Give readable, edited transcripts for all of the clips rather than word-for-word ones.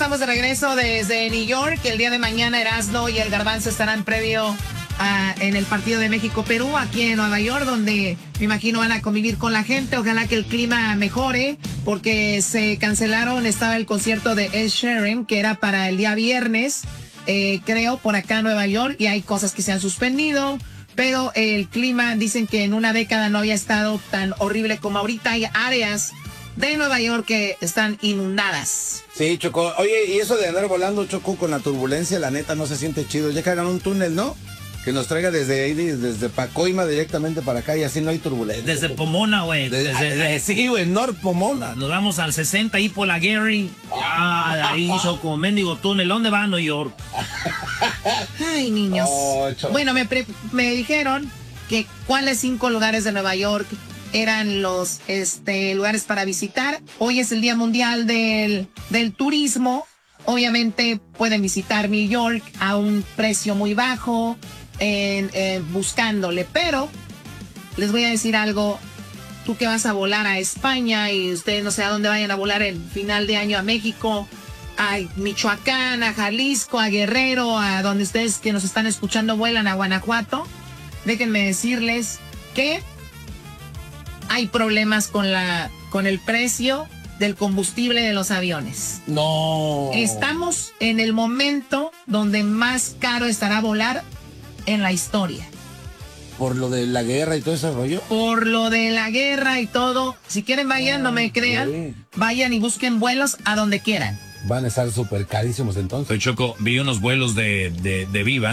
estamos de regreso desde New York. El día de mañana Erasmo y el Garbanzo estarán previo en el partido de México-Perú, aquí en Nueva York, donde me imagino van a convivir con la gente. Ojalá que el clima mejore, porque se cancelaron, estaba el concierto de Ed Sheeran, que era para el día viernes, creo, por acá en Nueva York, y hay cosas que se han suspendido. Pero el clima, dicen que en una década no había estado tan horrible como ahorita. Hay áreas de Nueva York que están inundadas. Sí, Choco. Oye, y eso de andar volando, Choco, con la turbulencia, la neta, no se siente chido. Ya que hagan un túnel, ¿no? Que nos traiga desde ahí, desde Pacoima directamente para acá y así no hay turbulencia. Desde Pomona, güey. Sí, güey, North Pomona. Nos vamos al 60 ahí por la Gary. Ahí Choco, mendigo túnel. ¿Dónde va a New York? Ay, niños. Bueno, me dijeron que cuáles 5 lugares de Nueva York eran los lugares para visitar. Hoy es el Día Mundial del Turismo. Obviamente pueden visitar New York a un precio muy bajo, buscándole. Pero les voy a decir algo. Tú que vas a volar a España y ustedes no sé a dónde vayan a volar el final de año, a México, a Michoacán, a Jalisco, a Guerrero, a donde ustedes que nos están escuchando vuelan, a Guanajuato. Déjenme decirles que hay problemas con el precio del combustible de los aviones. No. Estamos en el momento donde más caro estará volar en la historia. ¿Por lo de la guerra y todo ese rollo? Por lo de la guerra y todo. Si quieren vayan, no me crean. Vayan y busquen vuelos a donde quieran. Van a estar súper carísimos entonces. Choco, vi unos vuelos de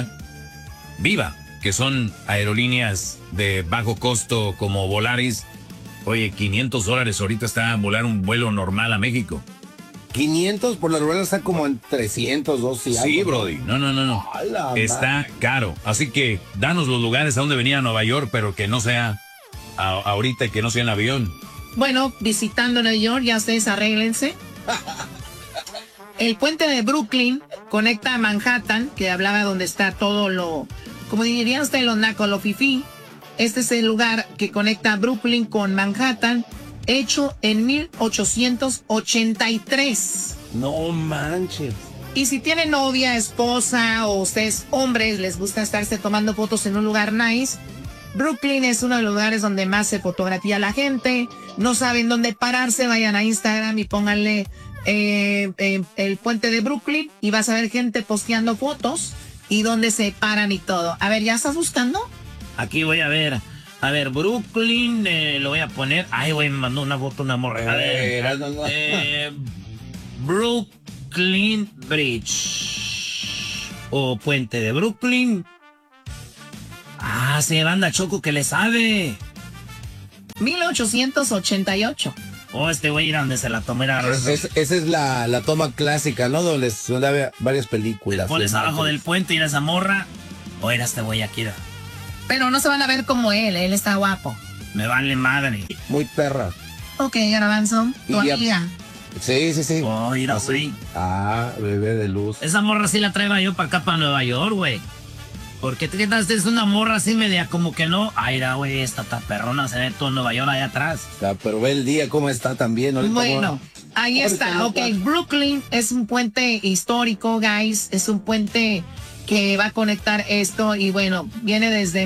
Viva, que son aerolíneas de bajo costo como Volaris. Oye, $500 ahorita está a volar un vuelo normal a México. 500 por la rueda está como en 300, 200. Sí, Brody. No. Está caro. Así que danos los lugares a donde venir a Nueva York, pero que no sea ahorita y que no sea en avión. Bueno, visitando Nueva York, ya ustedes arréglense. El puente de Brooklyn conecta a Manhattan, que hablaba donde está todo lo, como dirían ustedes, lo naco, lo fifí. Este es el lugar que conecta Brooklyn con Manhattan, hecho en 1883. No manches. Y si tienen novia, esposa o ustedes hombres les gusta estarse tomando fotos en un lugar nice, Brooklyn es uno de los lugares donde más se fotografía la gente. No saben dónde pararse, vayan a Instagram y pónganle el puente de Brooklyn y vas a ver gente posteando fotos y dónde se paran y todo. A ver, ¿ya estás buscando? Aquí voy a ver. A ver, Brooklyn, lo voy a poner. Ay, güey, me mandó una foto, una morra. A ver, Brooklyn Bridge. O puente de Brooklyn. Ah, sí, banda Choco que le sabe. 1888. Oh, este güey era donde se la tomó. Esa es la toma clásica, ¿no? Donde había varias películas. Pones abajo del puente y era esa morra. O era este güey aquí. Pero no se van a ver como él está guapo. Me vale madre. Muy perra. Ok, Garbanzo, tu amiga. Sí. Oh, mira, así. Ah, bebé de luz. Esa morra sí la traigo yo para acá, para Nueva York, güey. Porque te quedas, es una morra así media como que no. Ay, güey, esta perrona se ve todo Nueva York allá atrás. Pero ve el día cómo está también. Bueno, ahí está. Ok, Brooklyn es un puente histórico, guys. Es un puente que va a conectar esto y bueno, viene desde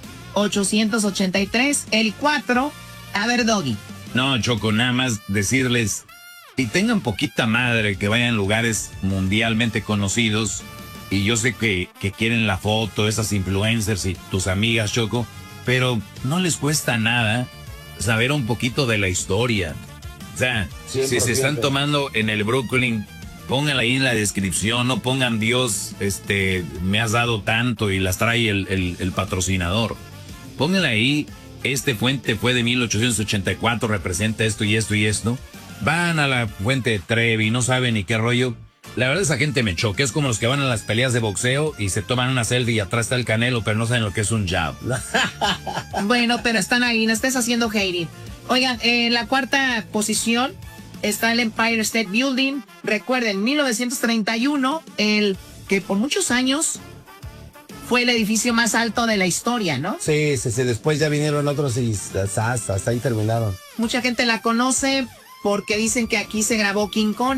1883, el 4. A ver, Doggy. No, Choco, nada más decirles, si tengan poquita madre que vayan a lugares mundialmente conocidos, y yo sé que quieren la foto, esas influencers y tus amigas, Choco, pero no les cuesta nada saber un poquito de la historia. O sea, 100%. Si se están tomando en el Brooklyn, pónganla ahí en la descripción, no pongan Dios, me has dado tanto y las trae el patrocinador. Pónganla ahí, este fuente fue de 1884, representa esto y esto y esto. Van a la fuente de Trevi, no saben ni qué rollo. La verdad esa gente me choca, es como los que van a las peleas de boxeo y se toman una selfie y atrás está el Canelo, pero no saben lo que es un jab. Bueno, pero están ahí, no estés haciendo hating. Oigan, en la cuarta posición está el Empire State Building. Recuerden, 1931, el que por muchos años fue el edificio más alto de la historia, ¿no? Sí. Después ya vinieron otros y hasta ahí terminaron. Mucha gente la conoce porque dicen que aquí se grabó King Kong.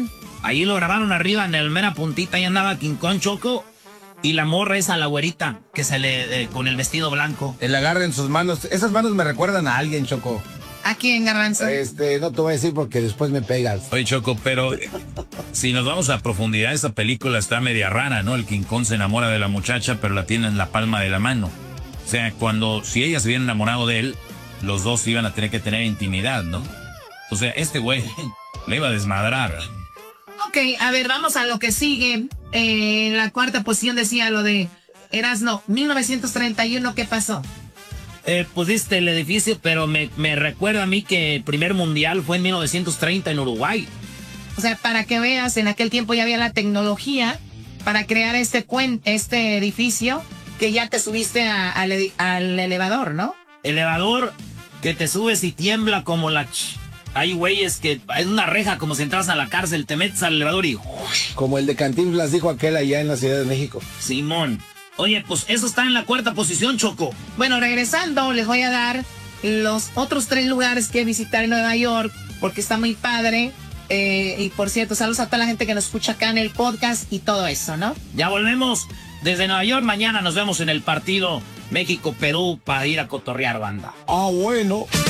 Ahí lo grabaron arriba en el mera puntita, ahí andaba King Kong, Choco. Y la morra esa, la güerita, que se le con el vestido blanco. El agarre en sus manos. Esas manos me recuerdan a alguien, Choco. ¿A quién, Garbanzo? No te voy a decir porque después me pegas. Oye, Choco, pero si nos vamos a profundidad, esta película está media rara, ¿no? El King Kong se enamora de la muchacha, pero la tiene en la palma de la mano. O sea, si ella se hubiera enamorado de él, los dos iban a tener que tener intimidad, ¿no? O sea, este güey le iba a desmadrar. Ok, a ver, vamos a lo que sigue. En la cuarta posición decía lo de Erasno, 1931, ¿qué pasó? Pusiste el edificio, pero me recuerda a mí que el primer mundial fue en 1930 en Uruguay. O sea, para que veas, en aquel tiempo ya había la tecnología para crear este edificio que ya te subiste al elevador, ¿no? Elevador que te subes y tiembla como hay güeyes que es una reja como si entras a la cárcel, te metes al elevador y... Como el de Cantinflas dijo aquel allá en la Ciudad de México. Simón. Oye, pues eso está en la cuarta posición, Choco. Bueno, regresando, les voy a dar los otros 3 lugares que visitar en Nueva York, porque está muy padre. Y por cierto, saludos a toda la gente que nos escucha acá en el podcast y todo eso, ¿no? Ya volvemos desde Nueva York. Mañana nos vemos en el partido México-Perú para ir a cotorrear, banda. Ah, bueno.